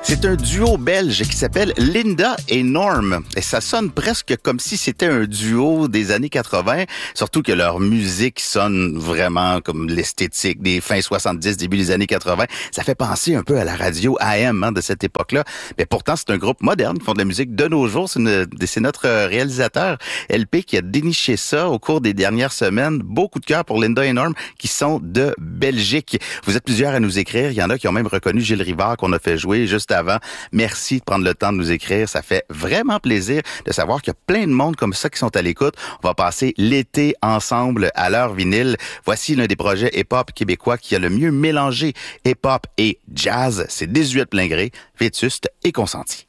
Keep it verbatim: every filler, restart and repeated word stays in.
C'est un duo belge qui s'appelle Linda et Norm. Et ça sonne presque comme si c'était un duo des années quatre-vingts. Surtout que leur musique sonne vraiment comme l'esthétique des fins soixante-dix, début des années quatre-vingts. Ça fait penser un peu à la radio A M hein, de cette époque-là. Mais pourtant, c'est un groupe moderne qui font de la musique de nos jours. C'est, une, c'est notre réalisateur L P qui a déniché ça au cours des dernières semaines. Beaucoup de cœur pour Linda et Norm qui sont de Belgique. Vous êtes plusieurs à nous écrire. Il y en a qui ont même reconnu Gilles Rivard qu'on a fait jouer juste avant. Merci de prendre le temps de nous écrire. Ça fait vraiment plaisir de savoir qu'il y a plein de monde comme ça qui sont à l'écoute. On va passer l'été ensemble à l'heure vinyle. Voici l'un des projets hip-hop québécois qui a le mieux mélangé hip-hop et jazz. C'est dix-huit plein gré, vétuste et consenti.